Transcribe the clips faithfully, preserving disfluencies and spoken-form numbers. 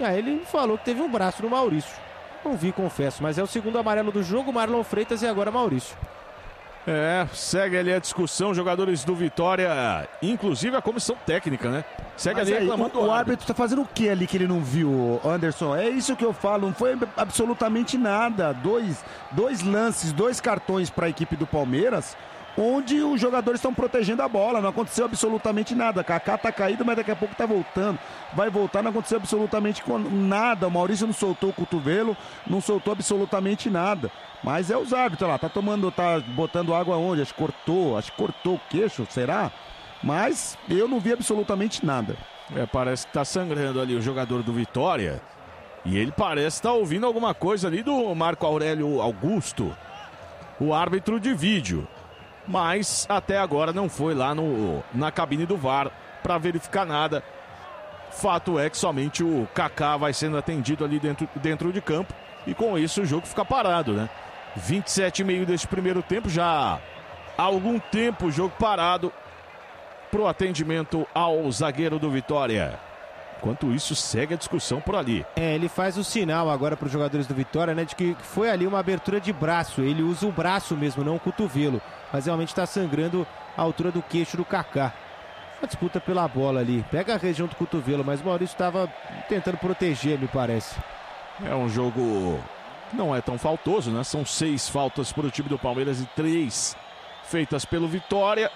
E aí ele falou que teve um braço no Maurício. Não vi, confesso, mas é o segundo amarelo do jogo, Marlon Freitas e agora Maurício. É, segue ali a discussão, jogadores do Vitória, inclusive a comissão técnica, né? Segue Mas ali aí, reclamando o, do o árbitro tá fazendo o que ali que ele não viu, Anderson? É isso que eu falo, não foi absolutamente nada. Dois, dois lances, dois cartões para a equipe do Palmeiras, onde os jogadores estão protegendo a bola, não aconteceu absolutamente nada. Kaká tá caído, mas daqui a pouco tá voltando. Vai voltar, não aconteceu absolutamente nada. O Maurício não soltou o cotovelo, não soltou absolutamente nada. Mas é os árbitros lá, tá tomando, tá botando água onde? Acho que cortou, acho que cortou o queixo, será? Mas eu não vi absolutamente nada. É, parece que tá sangrando ali o jogador do Vitória. E ele parece estar tá ouvindo alguma coisa ali do Marco Aurélio Augusto, o árbitro de vídeo. Mas até agora não foi lá no, na cabine do V A R para verificar nada. Fato é que somente o Kaká vai sendo atendido ali dentro, dentro de campo. E com isso o jogo fica parado, né? vinte e sete e meio deste primeiro tempo, já há algum tempo o jogo parado pro atendimento ao zagueiro do Vitória. Enquanto isso, segue a discussão por ali. É, ele faz o sinal agora para os jogadores do Vitória, né, de que foi ali uma abertura de braço. Ele usa o braço mesmo, não o cotovelo. Mas realmente está sangrando a altura do queixo do Kaká. Uma disputa pela bola ali. Pega a região do cotovelo, mas o Maurício estava tentando proteger, me parece. É um jogo que não é tão faltoso, né? São seis faltas para o time do Palmeiras e três feitas pelo Vitória.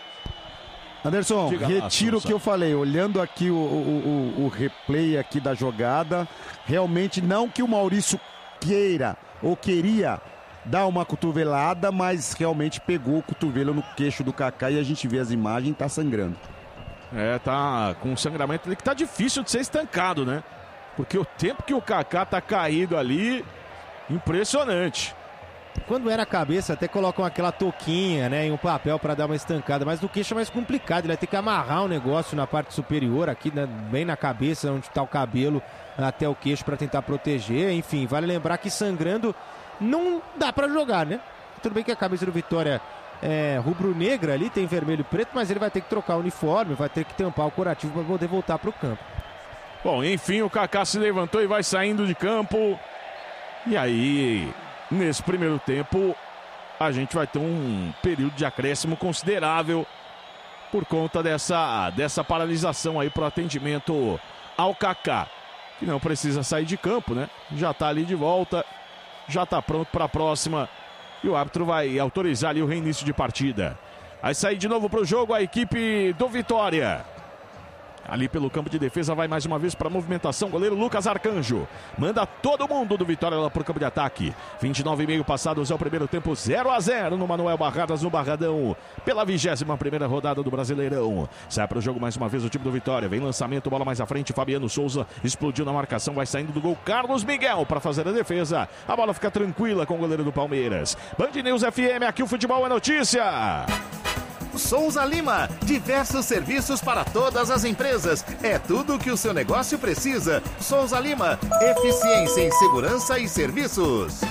Anderson, Diga retiro o que eu falei, olhando aqui o, o, o, o replay aqui da jogada, realmente não que o Maurício queira ou queria dar uma cotovelada, mas realmente pegou o cotovelo no queixo do Kaká e a gente vê as imagens, tá sangrando. É, tá com um sangramento ali que tá difícil de ser estancado, né? Porque o tempo que o Kaká tá caído ali, impressionante. Quando era a cabeça, até colocam aquela touquinha, né, em um papel para dar uma estancada, mas no queixo é mais complicado, ele vai ter que amarrar o negócio na parte superior, aqui né, bem na cabeça, onde está o cabelo, até o queixo para tentar proteger. Enfim, vale lembrar que sangrando não dá para jogar, né? Tudo bem que a cabeça do Vitória é rubro-negra ali, tem vermelho e preto, mas ele vai ter que trocar o uniforme, vai ter que tampar o curativo para poder voltar para o campo. Bom, enfim, o Kaká se levantou e vai saindo de campo. E aí, nesse primeiro tempo, a gente vai ter um período de acréscimo considerável por conta dessa, dessa paralisação aí para o atendimento ao Kaká, que não precisa sair de campo, né? Já está ali de volta, já está pronto para a próxima e o árbitro vai autorizar ali o reinício de partida. Vai sair de novo para o jogo a equipe do Vitória. Ali pelo campo de defesa vai mais uma vez para a movimentação. Goleiro Lucas Arcanjo manda todo mundo do Vitória lá para o campo de ataque. vinte e nove e meio passados é o primeiro tempo, zero a zero no Manuel Barradas, no Barradão, pela vigésima primeira rodada do Brasileirão. Sai para o jogo mais uma vez o time do Vitória. Vem lançamento, bola mais à frente. Fabiano Souza explodiu na marcação, vai saindo do gol Carlos Miguel para fazer a defesa. A bola fica tranquila com o goleiro do Palmeiras. Band News F M, aqui o futebol é notícia. Souza Lima, diversos serviços para todas as empresas. É tudo o que o seu negócio precisa. Souza Lima, eficiência em segurança e serviços.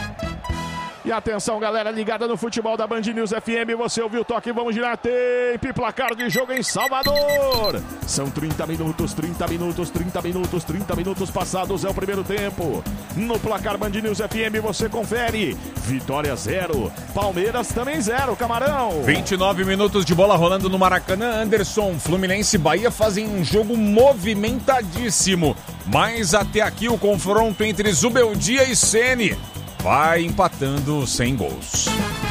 E atenção, galera ligada no futebol da Band News F M, você ouviu o toque, vamos girar tempo, placar de jogo em Salvador. São trinta minutos, trinta minutos, trinta minutos, trinta minutos passados, é o primeiro tempo. No placar Band News F M você confere, Vitória zero, Palmeiras também zero, Camarão. vinte e nove minutos de bola rolando no Maracanã, Anderson, Fluminense e Bahia fazem um jogo movimentadíssimo, mas até aqui o confronto entre Zubeldia e Ceni vai empatando sem gols.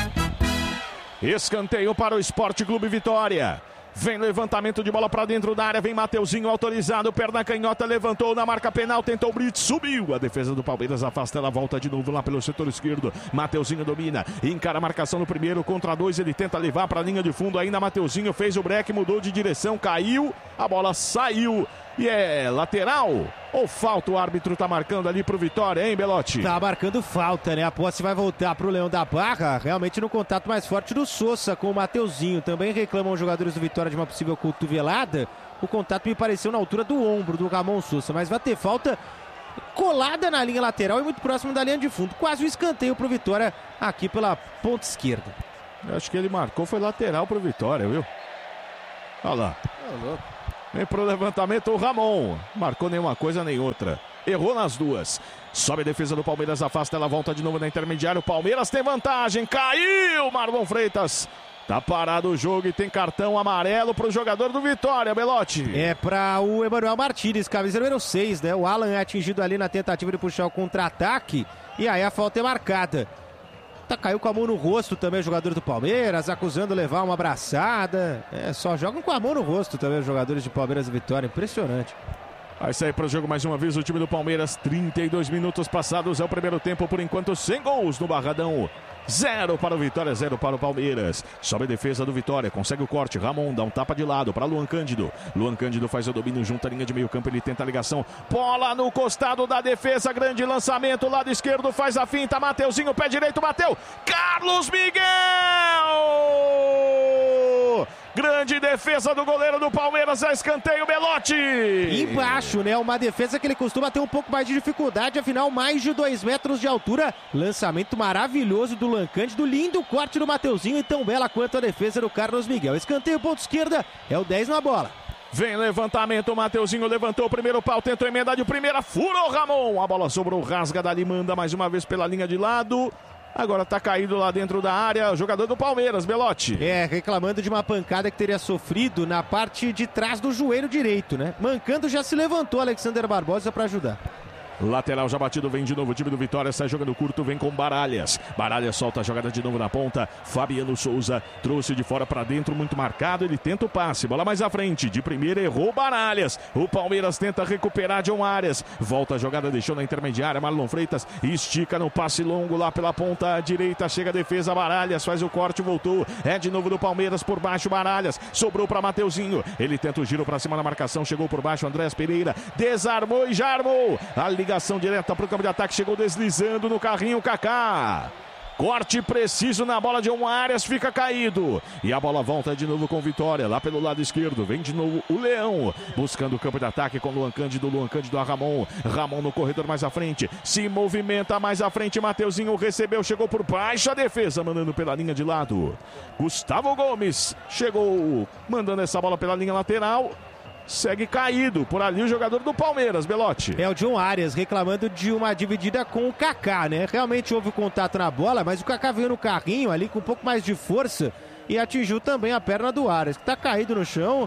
Escanteio para o Sport Clube Vitória. Vem levantamento de bola para dentro da área. Vem Mateuzinho autorizado. Perna canhota, levantou na marca penal. Tentou o Brits, subiu. A defesa do Palmeiras afasta, ela volta de novo lá pelo setor esquerdo. Mateuzinho domina. Encara a marcação no primeiro contra dois. Ele tenta levar para a linha de fundo. Ainda Mateuzinho fez o break, mudou de direção, caiu. A bola saiu. E é lateral ou falta? O árbitro tá marcando ali pro Vitória, hein, Belotti? Tá marcando falta, né? A posse vai voltar pro Leão da Barra, realmente no contato mais forte do Sousa com o Mateuzinho. Também reclamam os jogadores do Vitória de uma possível cotovelada. O contato me pareceu na altura do ombro do Ramon Sousa, mas vai ter falta colada na linha lateral e muito próximo da linha de fundo. Quase um escanteio pro Vitória aqui pela ponta esquerda. Eu acho que ele marcou, foi lateral pro Vitória, viu? Olha lá. Tá louco. Vem pro levantamento o Ramon. Marcou nenhuma coisa nem outra. Errou nas duas. Sobe a defesa do Palmeiras, afasta, ela volta de novo na intermediária. O Palmeiras tem vantagem. Caiu Marlon Freitas. Tá parado o jogo e tem cartão amarelo pro jogador do Vitória, Belotti. É para o Emanuel Martínez, camisa número seis, né? O Alan é atingido ali na tentativa de puxar o contra-ataque. E aí a falta é marcada. Tá, caiu com a mão no rosto também o jogador do Palmeiras, acusando levar uma abraçada. É, só jogam com a mão no rosto também os jogadores de Palmeiras e Vitória. Impressionante. Vai sair para o jogo mais uma vez o time do Palmeiras. trinta e dois minutos passados, é o primeiro tempo, por enquanto sem gols no Barradão. Zero para o Vitória, zero para o Palmeiras. Sobe a defesa do Vitória, consegue o corte. Ramon dá um tapa de lado para Luan Cândido. Luan Cândido faz o domínio junto à linha de meio campo, ele tenta a ligação. Bola no costado da defesa, grande lançamento, lado esquerdo, faz a finta. Mateuzinho, pé direito, bateu. Carlos Miguel! Grande defesa do goleiro do Palmeiras, é escanteio, Belotti. Embaixo, né? Uma defesa que ele costuma ter um pouco mais de dificuldade, afinal, mais de dois metros de altura. Lançamento maravilhoso do Luan Cândido, lindo corte do Mateuzinho e tão bela quanto a defesa do Carlos Miguel. Escanteio, ponto esquerda, é o dez na bola. Vem levantamento, o Mateuzinho levantou o primeiro pau, tentou emendar de primeira, furou Ramon. A bola sobrou, rasga dali, manda mais uma vez pela linha de lado. Agora tá caído lá dentro da área o jogador do Palmeiras, Belotti. É, reclamando de uma pancada que teria sofrido na parte de trás do joelho direito, né? Mancando, já se levantou Alexander Barbosa para ajudar. Lateral já batido, vem de novo o time do Vitória, sai jogando curto, vem com Baralhas. Baralhas solta a jogada de novo na ponta. Fabiano Souza trouxe de fora para dentro, muito marcado, ele tenta o passe, bola mais à frente, de primeira errou Baralhas. O Palmeiras tenta recuperar John Arias, volta a jogada, deixou na intermediária, Marlon Freitas estica no passe longo lá pela ponta direita, chega a defesa, Baralhas faz o corte, voltou, é de novo do Palmeiras por baixo, Baralhas, sobrou para Mateuzinho, ele tenta o giro para cima na marcação, chegou por baixo, Andrés Pereira, desarmou e já armou, a ligação direta para o campo de ataque, chegou deslizando no carrinho Kaká. Corte preciso na bola de um Arias, fica caído. E a bola volta de novo com Vitória, lá pelo lado esquerdo. Vem de novo o Leão, buscando o campo de ataque com Luan Cândido. Luan Cândido a Ramon. Ramon no corredor mais à frente. Se movimenta mais à frente. Mateuzinho recebeu, chegou por baixo. A defesa mandando pela linha de lado. Gustavo Gomes chegou mandando essa bola pela linha lateral. Segue caído por ali o jogador do Palmeiras, Belotti. É o John Arias reclamando de uma dividida com o Kaká, né? Realmente houve contato na bola, mas o Kaká veio no carrinho ali com um pouco mais de força e atingiu também a perna do Arias, que tá caído no chão.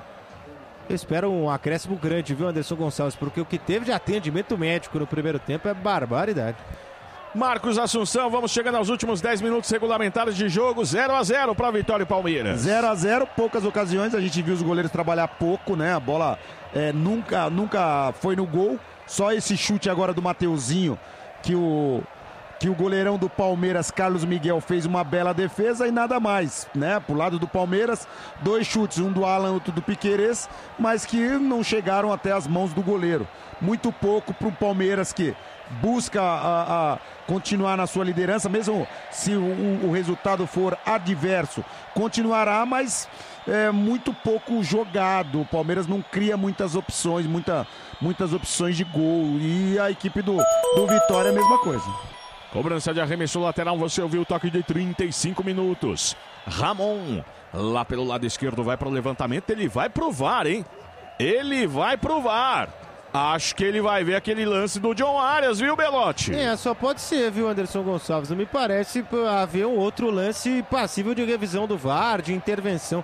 Eu espero um acréscimo grande, viu, Anderson Gonçalves? Porque o que teve de atendimento médico no primeiro tempo é barbaridade. Marcos Assunção, vamos chegando aos últimos dez minutos regulamentares de jogo, zero a zero para Vitória e Palmeiras. zero a zero, poucas ocasiões, a gente viu os goleiros trabalhar pouco, né? A bola é, nunca, nunca foi no gol, só esse chute agora do Mateuzinho, que o, que o goleirão do Palmeiras, Carlos Miguel, fez uma bela defesa e nada mais, né? Pro lado do Palmeiras, dois chutes, um do Alan, outro do Piquerez, mas que não chegaram até as mãos do goleiro. Muito pouco pro Palmeiras, que busca a, a continuar na sua liderança, mesmo se o, o resultado for adverso, continuará, mas é muito pouco jogado. O Palmeiras não cria muitas opções, muita, muitas opções de gol, e a equipe do, do Vitória é a mesma coisa. Cobrança de arremesso lateral, você ouviu o toque de trinta e cinco minutos. Ramon, lá pelo lado esquerdo, vai para o levantamento, ele vai provar, hein? Ele vai provar. Acho que ele vai ver aquele lance do John Arias, viu, Belotti? É, só pode ser, viu, Anderson Gonçalves? Não me parece haver um outro lance passível de revisão do V A R, de intervenção.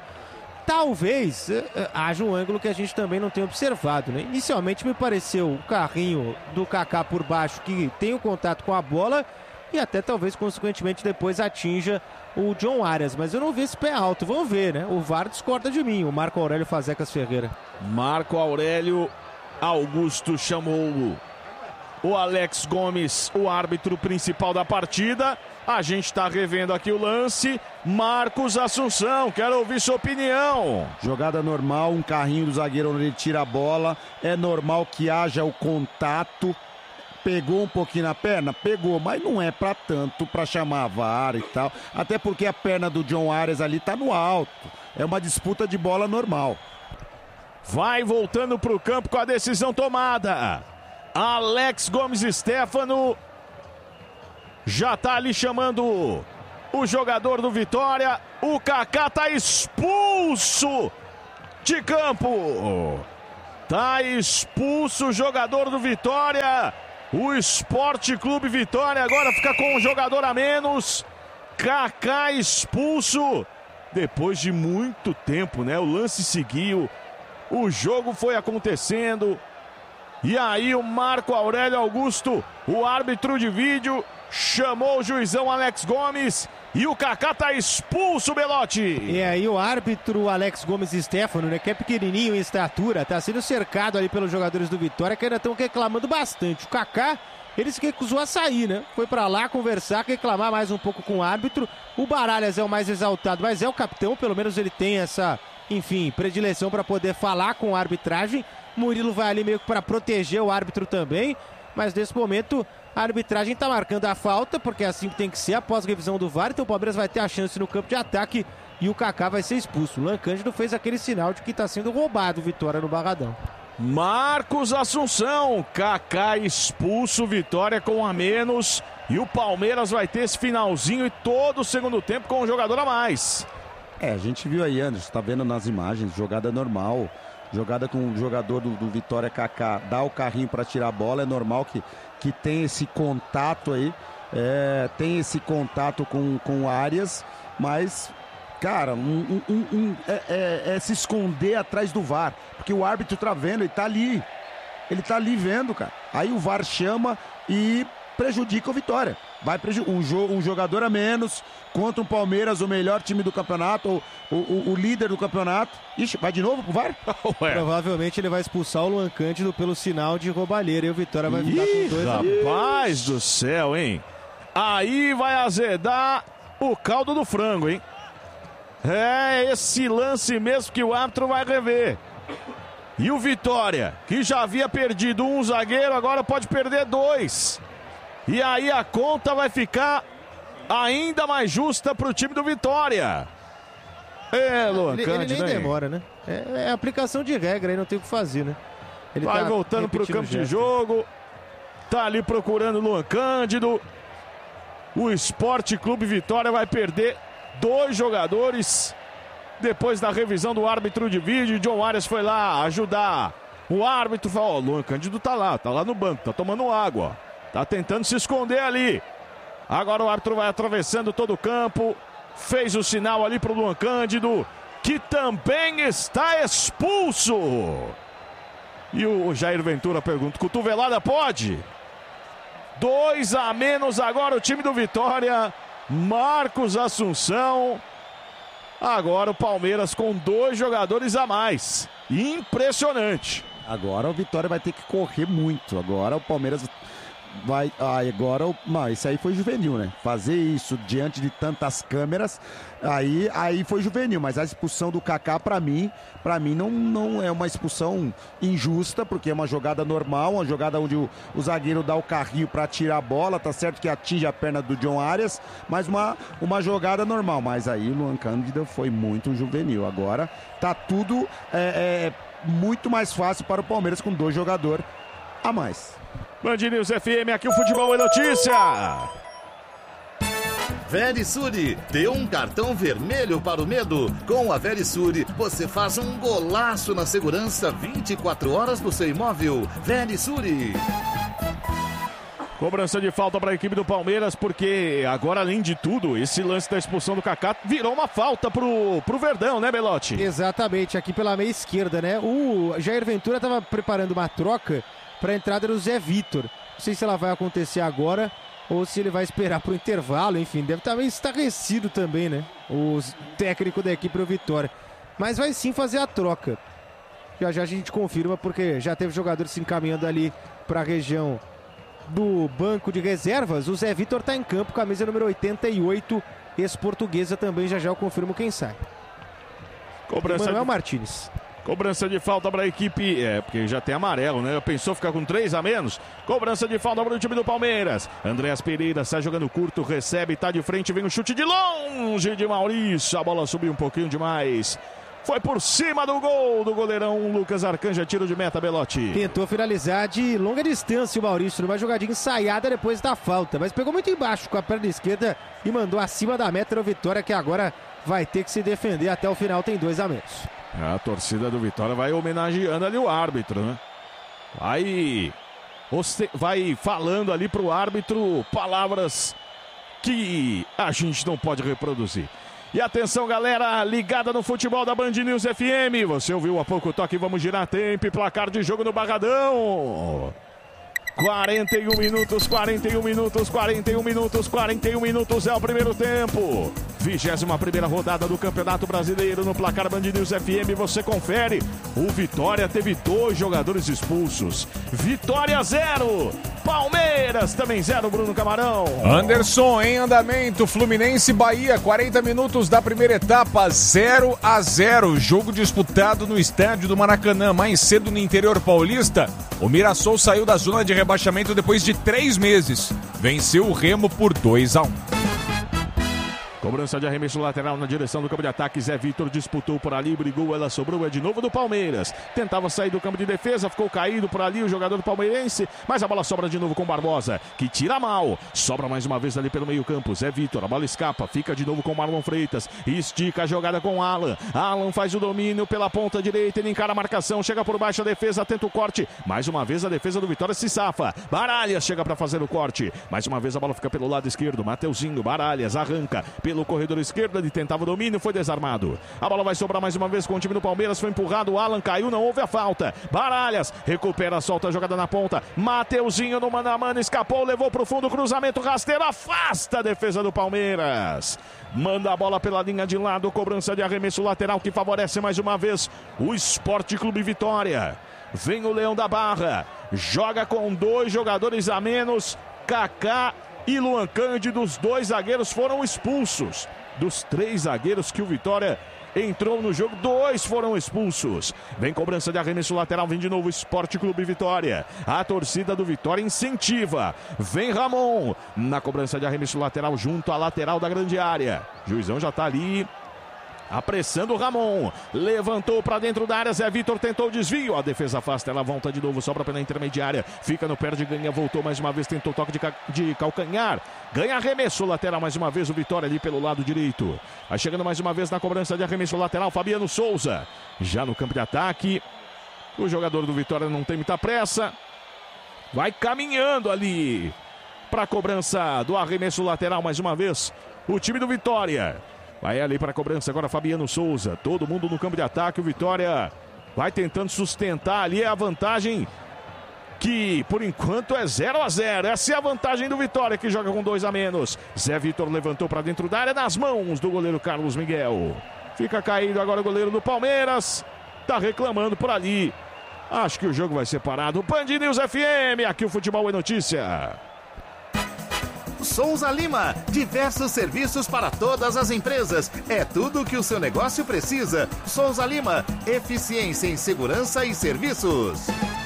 Talvez uh, haja um ângulo que a gente também não tenha observado, né? Inicialmente me pareceu o carrinho do Kaká por baixo, que tem o contato com a bola e até talvez, consequentemente, depois atinja o John Arias. Mas eu não vi esse pé alto, vamos ver, né? O V A R discorda de mim, o Marco Aurélio Fazecas Ferreira. Marco Aurélio Augusto chamou o Alex Gomes, o árbitro principal da partida. A gente está revendo aqui o lance. Marcos Assunção, quero ouvir sua opinião. Jogada normal, um carrinho do zagueiro onde ele tira a bola. É normal que haja o contato. Pegou um pouquinho na perna? Pegou, mas não é para tanto, para chamar a V A R e tal. Até porque a perna do John Arias ali tá no alto. É uma disputa de bola normal. Vai voltando para o campo com a decisão tomada. Alex Gomes Stefano já tá ali chamando o jogador do Vitória. O Kaká tá expulso de campo. Tá expulso o jogador do Vitória. O Esporte Clube Vitória agora fica com um jogador a menos. Kaká expulso. Depois de muito tempo, né? O lance seguiu. O jogo foi acontecendo. E aí o Marco Aurélio Augusto, o árbitro de vídeo, chamou o juizão Alex Gomes. E o Kaká tá expulso, Belotti. E aí o árbitro Alex Gomes Stefano, né, que é pequenininho em estatura, tá sendo cercado ali pelos jogadores do Vitória, que ainda estão reclamando bastante. O Kaká, ele se recusou a sair, né? Foi pra lá conversar, reclamar mais um pouco com o árbitro. O Baralhas é o mais exaltado, mas é o capitão, pelo menos ele tem essa, enfim, predileção para poder falar com a arbitragem. Murilo vai ali meio que para proteger o árbitro também, mas nesse momento a arbitragem está marcando a falta, porque é assim que tem que ser após a revisão do V A R. Então o Palmeiras vai ter a chance no campo de ataque e o Kaká vai ser expulso. O Luan Cândido fez aquele sinal de que está sendo roubado Vitória no Barradão. Marcos Assunção, Kaká expulso, Vitória com a menos. E o Palmeiras vai ter esse finalzinho e todo o segundo tempo com um jogador a mais. É, a gente viu aí, Anderson, tá vendo nas imagens, jogada normal. Jogada com o jogador do, do Vitória, Kaká, dá o carrinho para tirar a bola. É normal que, que tem esse contato aí, é, tem esse contato com, com Arias, mas, cara, um, um, um, é, é, é se esconder atrás do V A R, porque o árbitro tá vendo, ele tá ali, ele tá ali vendo, cara. Aí o V A R chama e prejudica o Vitória. Vai prejudicar um, jo um jogador a menos contra o Palmeiras, o melhor time do campeonato, o, o, o líder do campeonato. Ixi, vai de novo pro V A R? Ué. Provavelmente ele vai expulsar o Luan Cândido pelo sinal de roubalheira e o Vitória vai ficar Ih, com dois. Rapaz do céu, hein? Aí vai azedar o caldo do frango, hein? É esse lance mesmo que o árbitro vai rever. E o Vitória, que já havia perdido um zagueiro, agora pode perder dois. E aí a conta vai ficar ainda mais justa para o time do Vitória. É, Luan ele, Cândido, ele nem hein? demora, né? É, é aplicação de regra, aí não tem o que fazer, né? Ele vai tá voltando para o campo de jogo. Tá ali procurando o Luan Cândido. O Esporte Clube Vitória vai perder dois jogadores. Depois da revisão do árbitro de vídeo, John Arias foi lá ajudar. O árbitro falou, ó, o Luan Cândido tá lá, tá lá no banco, tá tomando água, ó. Tá tentando se esconder ali. Agora o árbitro vai atravessando todo o campo. Fez o sinal ali pro Luan Cândido, que também está expulso. E o Jair Ventura pergunta, cotovelada pode? Dois a menos agora o time do Vitória. Marcos Assunção. Agora o Palmeiras com dois jogadores a mais. Impressionante. Agora o Vitória vai ter que correr muito. Agora o Palmeiras vai... Ah, agora o... Não, esse aí foi juvenil, né? Fazer isso diante de tantas câmeras, aí, aí foi juvenil. Mas a expulsão do Kaká, pra mim, pra mim não, não é uma expulsão injusta, porque é uma jogada normal, uma jogada onde o, o zagueiro dá o carrinho pra tirar a bola, tá certo que atinge a perna do John Arias, mas uma, uma jogada normal. Mas aí o Luan Cândido foi muito juvenil. Agora tá tudo é, é, muito mais fácil para o Palmeiras com dois jogadores a mais. Band News F M, aqui o Futebol é Notícia. Verisure, dê um cartão vermelho para o medo. Com a Verisure, você faz um golaço na segurança vinte e quatro horas do seu imóvel. Verisure. Cobrança de falta para a equipe do Palmeiras, porque agora, além de tudo, esse lance da expulsão do Kaká virou uma falta pro, pro Verdão, né, Belotti? Exatamente, aqui pela meia esquerda, né? O Jair Ventura estava preparando uma troca para a entrada do Zé Vitor. Não sei se ela vai acontecer agora ou se ele vai esperar para o intervalo. Enfim, deve estar meio estarrecido também, né? O técnico da equipe do Vitória. Mas vai sim fazer a troca. Já já a gente confirma, porque já teve jogadores se encaminhando ali para a região do banco de reservas. O Zé Vitor está em campo, camisa número oitenta e oito, ex-portuguesa também. Já já eu confirmo quem sai. Cobrança Manuel de... Martins. Cobrança de falta para a equipe, é, porque já tem amarelo, né? Pensou ficar com três a menos. Cobrança de falta para o time do Palmeiras. Andréas Pereira sai jogando curto, recebe, tá de frente, vem o chute de longe de Maurício. A bola subiu um pouquinho demais. Foi por cima do gol do goleirão Lucas Arcanja, tiro de meta, Belotti. Tentou finalizar de longa distância o Maurício, numa jogadinha ensaiada depois da falta, mas pegou muito embaixo com a perna esquerda e mandou acima da meta. O Vitória, que agora vai ter que se defender até o final, tem dois a menos. A torcida do Vitória vai homenageando ali o árbitro, né? Vai, vai falando ali pro árbitro palavras que a gente não pode reproduzir. E atenção, galera, ligada no futebol da Band News F M. Você ouviu há pouco o toque, vamos girar tempo e placar de jogo no Barradão. quarenta e um minutos, quarenta e um minutos, quarenta e um minutos, quarenta e um minutos é o primeiro tempo. vigésima primeira rodada do Campeonato Brasileiro no placar Band News F M. Você confere. O Vitória teve dois jogadores expulsos. Vitória zero. Palmeiras também zero, Bruno Camarão. Anderson em andamento. Fluminense Bahia, quarenta minutos da primeira etapa, zero a zero. Jogo disputado no estádio do Maracanã. Mais cedo no interior paulista, o Mirassol saiu da zona de rebaixamento depois de três meses. Venceu o Remo por dois a um. Cobrança de arremesso lateral na direção do campo de ataque. Zé Vitor disputou por ali, brigou, ela sobrou, é de novo do Palmeiras. Tentava sair do campo de defesa, ficou caído por ali o jogador palmeirense, mas a bola sobra de novo com Barbosa, que tira mal. Sobra mais uma vez ali pelo meio campo. Zé Vitor, a bola escapa, fica de novo com Marlon Freitas. Estica a jogada com Alan. Alan faz o domínio pela ponta direita, ele encara a marcação, chega por baixo a defesa, tenta o corte. Mais uma vez a defesa do Vitória se safa. Baralhas chega para fazer o corte. Mais uma vez a bola fica pelo lado esquerdo. Mateuzinho, Baralhas arranca pelo corredor esquerdo, ele tentava o domínio, foi desarmado. A bola vai sobrar mais uma vez com o time do Palmeiras, foi empurrado, o Alan caiu, não houve a falta. Baralhas recupera, solta a jogada na ponta. Mateuzinho no mano a mano, escapou, levou pro fundo, cruzamento rasteiro, afasta a defesa do Palmeiras. Manda a bola pela linha de lado, cobrança de arremesso lateral que favorece mais uma vez o Sport Clube Vitória. Vem o Leão da Barra, joga com dois jogadores a menos. Kaká e Luan Cândido, os dois zagueiros foram expulsos. Dos três zagueiros que o Vitória entrou no jogo, dois foram expulsos. Vem cobrança de arremesso lateral, vem de novo o Sport Clube Vitória. A torcida do Vitória incentiva. Vem Ramon na cobrança de arremesso lateral junto à lateral da grande área. Juizão já tá ali apressando o Ramon, levantou para dentro da área, Zé Vitor tentou o desvio, a defesa afasta, ela volta de novo, sobra pela intermediária, fica no pé de ganha, voltou mais uma vez, tentou toque de, ca... de calcanhar, ganha arremesso lateral mais uma vez, o Vitória ali pelo lado direito, vai chegando mais uma vez na cobrança de arremesso lateral, Fabiano Souza, já no campo de ataque, o jogador do Vitória não tem muita pressa, vai caminhando ali para a cobrança do arremesso lateral mais uma vez, o time do Vitória. Vai ali para a cobrança agora Fabiano Souza. Todo mundo no campo de ataque. O Vitória vai tentando sustentar ali a vantagem que por enquanto é zero a zero. Essa é a vantagem do Vitória que joga com dois a menos. Zé Vitor levantou para dentro da área nas mãos do goleiro Carlos Miguel. Fica caído agora o goleiro do Palmeiras. Tá reclamando por ali. Acho que o jogo vai ser parado. Band News F M. Aqui o futebol é notícia. Souza Lima, diversos serviços para todas as empresas. É tudo o que o seu negócio precisa. Souza Lima, eficiência em segurança e serviços.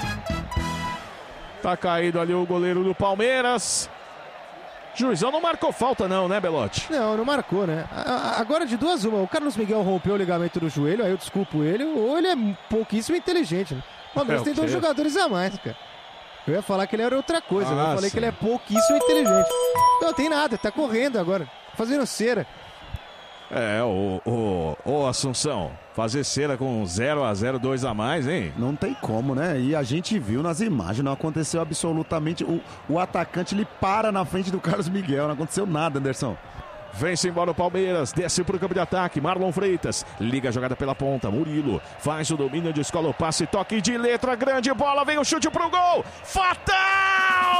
Tá caído ali o goleiro do Palmeiras. Juizão não marcou falta não, né, Belotti? Não, não marcou, né? Agora de duas uma, o Carlos Miguel rompeu o ligamento do joelho, aí eu desculpo ele, ou ele é pouquíssimo inteligente, né? O Palmeiras é, tem dois jogadores a mais, cara. Eu ia falar que ele era outra coisa, ah, eu falei sim. que ele é pouquíssimo inteligente. Não tem nada, tá correndo agora, fazendo cera. É, ô, ô, ô Assunção, fazer cera com zero a zero, dois a mais, hein? Não tem como, né? E a gente viu nas imagens, não aconteceu absolutamente... O, o atacante, ele para na frente do Carlos Miguel, não aconteceu nada, Anderson. Vem-se embora o Palmeiras, desce para o campo de ataque, Marlon Freitas, liga a jogada pela ponta, Murilo, faz o domínio, descola o passe, toque de letra, grande bola, vem o chute pro gol, fatal!